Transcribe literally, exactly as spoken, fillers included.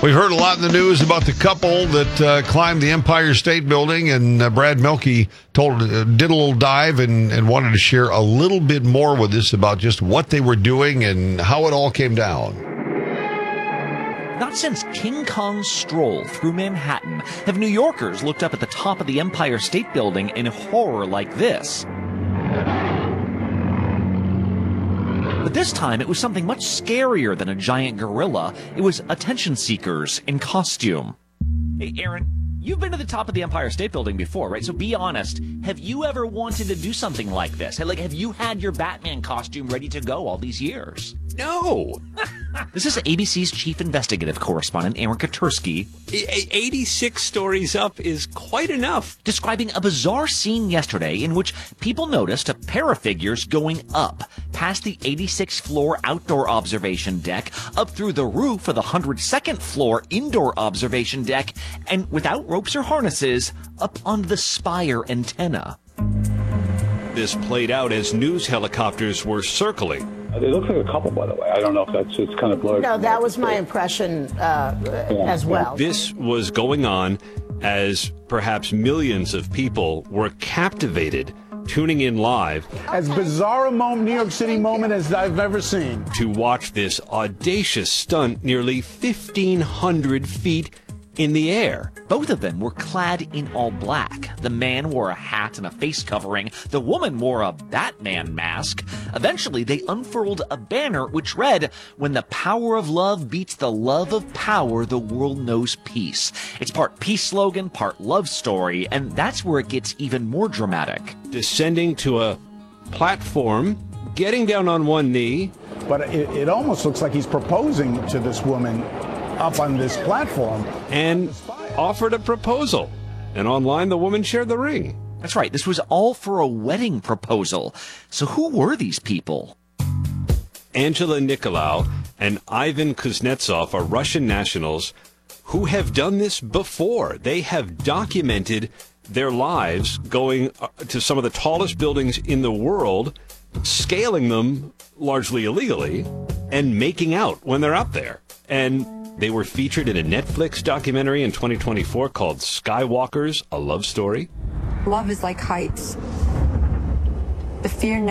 We've heard a lot in the news about the couple that uh, climbed the Empire State Building, and uh, Brad Mielke told, uh, did a little dive and, and wanted to share a little bit more with us about just what they were doing and how it all came down. Not since King Kong's stroll through Manhattan have New Yorkers looked up at the top of the Empire State Building in horror like this. But this time, it was something much scarier than a giant gorilla. It was attention seekers in costume. Hey, Aaron, you've been to the top of the Empire State Building before, right? So be honest. Have you ever wanted to do something like this? Like, have you had your Batman costume ready to go all these years? No. This is A B C's chief investigative correspondent, Aaron Katursky. eighty-six stories up is quite enough. Describing a bizarre scene yesterday in which people noticed a pair of figures going up past the eighty-sixth floor outdoor observation deck, up through the roof of the one hundred second floor indoor observation deck, and without ropes or harnesses, up on the spire antenna. This played out as news helicopters were circling. It looks like a couple, by the way. I don't know if that's just kind of blurred. No, that was my impression uh, yeah. as well. This was going on as perhaps millions of people were captivated, tuning in live. As bizarre a moment, New York City moment as I've ever seen. To watch this audacious stunt nearly fifteen hundred feet in the air. Both of them were clad in all black. The man wore a hat and a face covering. The woman wore a Batman mask. Eventually, they unfurled a banner which read, "When the power of love beats the love of power, the world knows peace." It's part peace slogan, part love story, and that's where it gets even more dramatic. Descending to a platform, getting down on one knee. But it, it almost looks like he's proposing to this woman up on this platform. And offered a proposal. And online, the woman shared the ring. That's right. This was all for a wedding proposal. So who were these people? Angela Nicolau and Ivan Kuznetsov are Russian nationals who have done this before. They have documented their lives going to some of the tallest buildings in the world, scaling them largely illegally, and making out when they're up there. And they were featured in a Netflix documentary in twenty twenty-four called Skywalkers, A Love Story. Love is like heights. The fear